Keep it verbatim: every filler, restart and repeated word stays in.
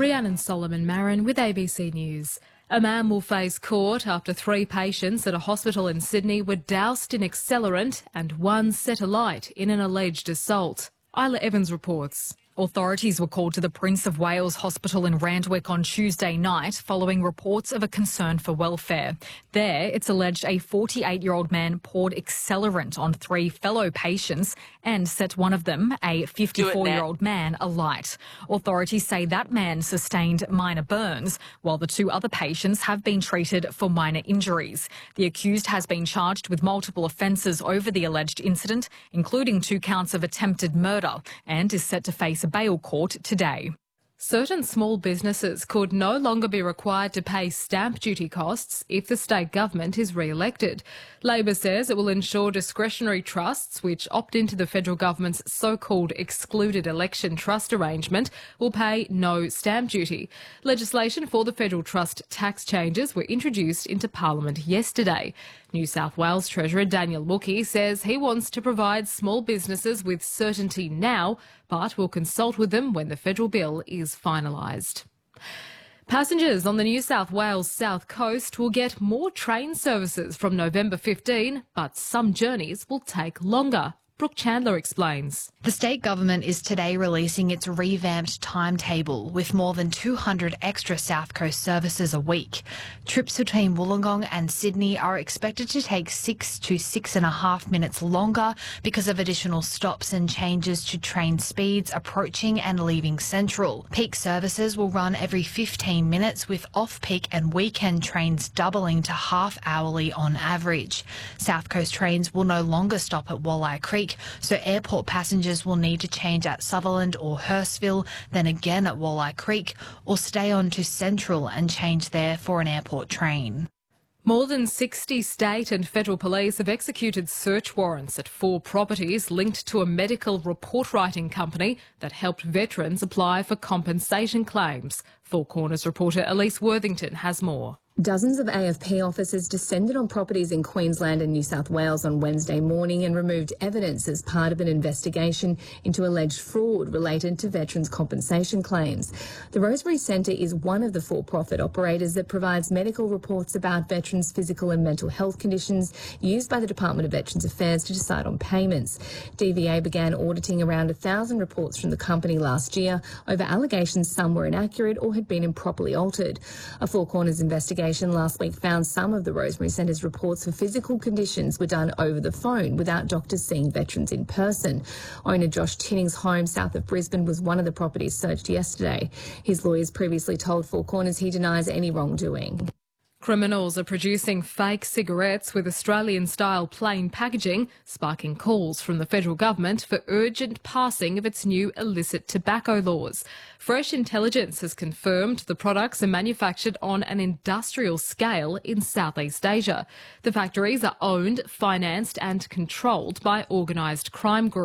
Rhiannon Solomon Marin with A B C News. A man will face court after three patients at a hospital in Sydney were doused in accelerant and one set alight in an alleged assault. Isla Evans reports. Authorities were called to the Prince of Wales Hospital in Randwick on Tuesday night following reports of a concern for welfare. There, it's alleged a forty-eight-year-old man poured accelerant on three fellow patients and set one of them, a fifty-four-year-old man, alight. Authorities say that man sustained minor burns, while the two other patients have been treated for minor injuries. The accused has been charged with multiple offences over the alleged incident, including two counts of attempted murder, and is set to face a bail court today. Certain small businesses could no longer be required to pay stamp duty costs if the state government is re-elected. Labor says it will ensure discretionary trusts, which opt into the federal government's so-called excluded election trust arrangement, will pay no stamp duty. Legislation for the federal trust tax changes were introduced into Parliament yesterday. New South Wales Treasurer Daniel Mookhey says he wants to provide small businesses with certainty now, but will consult with them when the federal bill is finalised. Passengers on the New South Wales South Coast will get more train services from November fifteenth, but some journeys will take longer. Brooke Chandler explains. The state government is today releasing its revamped timetable with more than two hundred extra South Coast services a week. Trips between Wollongong and Sydney are expected to take six to six and a half minutes longer because of additional stops and changes to train speeds approaching and leaving Central. Peak services will run every fifteen minutes, with off-peak and weekend trains doubling to half-hourly on average. South Coast trains will no longer stop at Walleye Creek, so airport passengers will need to change at Sutherland or Hurstville, then again at Walleye Creek, or stay on to Central and change there for an airport train. More than sixty state and federal police have executed search warrants at four properties linked to a medical report-writing company that helped veterans apply for compensation claims. Four Corners reporter Elise Worthington has more. Dozens of A F P officers descended on properties in Queensland and New South Wales on Wednesday morning and removed evidence as part of an investigation into alleged fraud related to veterans' compensation claims. The Rosemary Centre is one of the for-profit operators that provides medical reports about veterans' physical and mental health conditions used by the Department of Veterans Affairs to decide on payments. D V A began auditing around a thousand reports from the company last year over allegations some were inaccurate or had been improperly altered. A Four Corners investigation last week found some of the Rosemary Centre's reports for physical conditions were done over the phone without doctors seeing veterans in person. Owner Josh Tinning's home south of Brisbane was one of the properties searched yesterday. His lawyers previously told Four Corners he denies any wrongdoing. Criminals are producing fake cigarettes with Australian-style plain packaging, sparking calls from the federal government for urgent passing of its new illicit tobacco laws. Fresh Intelligence has confirmed the products are manufactured on an industrial scale in Southeast Asia. The factories are owned, financed and controlled by organised crime groups.